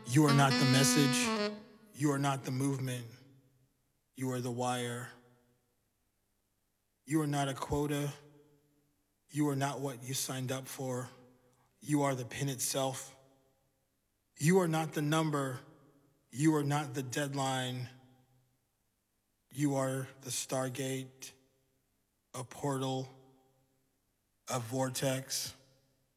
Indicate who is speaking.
Speaker 1: You are not the message. You are not the movement. You are the wire. You are not a quota. You are not what you signed up for. You are the pin itself. You are not the number. You are not the deadline. You are the Stargate, a portal, a vortex.